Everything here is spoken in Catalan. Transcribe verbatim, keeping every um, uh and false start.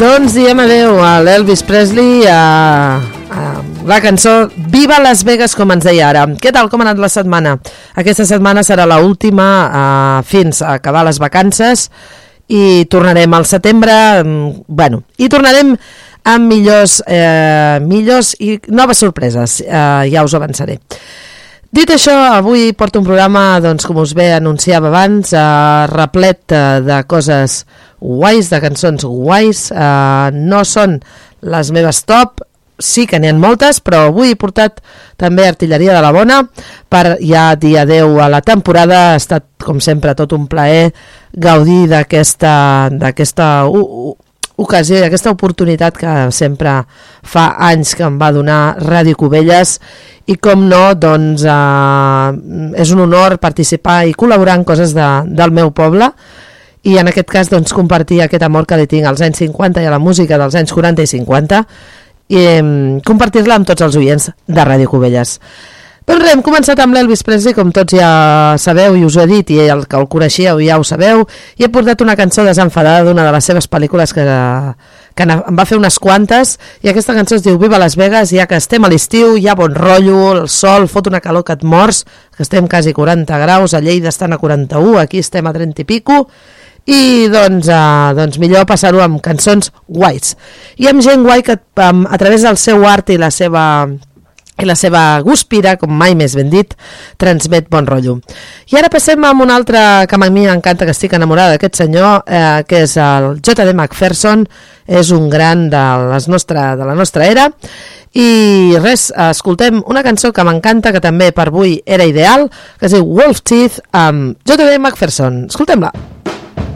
Doncs diem adeu a l'Elvis Presley, a, a la cançó Viva Las Vegas, com ens deia ara. Què tal, com ha anat la setmana? Aquesta setmana serà l'última uh, fins a acabar les vacances i tornarem al setembre, um, bueno, i tornarem amb millors, eh, millors i noves sorpreses, eh, ja us avançaré. Dit això, avui porto un programa, doncs, com us bé anunciava abans, eh, replet eh, de coses guais, de cançons guais. Eh, no són les meves top, sí que n'hi ha moltes, però avui he portat també artilleria de la bona per ja dir adeu a la temporada. Ha estat, com sempre, tot un plaer gaudir d'aquesta d'aquesta uh, uh, ocasió i aquesta oportunitat que sempre fa anys que em va donar Ràdio Cubelles. I com no, doncs eh, és un honor participar i col·laborar en coses de, del meu poble i en aquest cas doncs compartir aquest amor que li tinc als anys cinquanta i a la música dels anys quaranta i cinquanta i eh, compartir-la amb tots els oients de Ràdio Cubelles. Doncs res, hem començat amb l'Elvis Presley, com tots ja sabeu i us ho he dit, i el que el coneixíeu ja ho sabeu, i he portat una cançó desenfadada d'una de les seves pel·lícules que, que em va fer unes quantes, i aquesta cançó es diu Viva Las Vegas. Ja que estem a l'estiu, hi ha bon rotllo, el sol fot una calor que et mors, que estem quasi quaranta graus, a Lleida estan a quaranta-u, aquí estem a trenta i pico, i doncs, eh, doncs millor passar-ho amb cançons guais i amb gent guai que um, a través del seu art i la seva i la seva guspira, com mai més ben dit, transmet bon rotllo. I ara passem amb un altre que a mi m'encanta, que estic enamorada d'aquest senyor, eh, que és el J D McPherson. És un gran de, les nostra, de la nostra era. I res, escoltem una cançó que m'encanta, que també per avui era ideal, que es diu Wolf Teeth, amb J D McPherson. Escoltem-la.